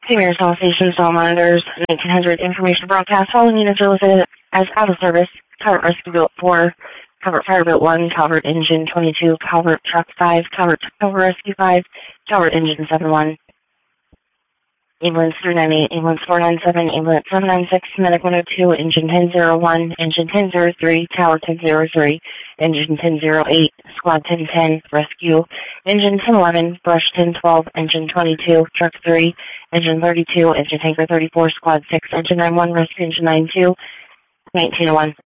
Premier Cell Station, cell monitors, 1900 information broadcast. Following units are listed as out of service. Calvert Rescue Built 4, Calvert Fire Built 1, Calvert Engine 22, Calvert Truck 5, Calvert Rescue 5, Calvert Engine 71, Ambulance 398, Ambulance 497, Ambulance 796, Medic 102, Engine 1001, Engine 1003, Tower 1003, Engine 1008, Squad 1010, Rescue, Engine 1011, Brush 1012, Engine 22, Truck 3, Engine 32, Engine Tanker 34, Squad 6, Engine 91, Rescue Engine 92, 1901.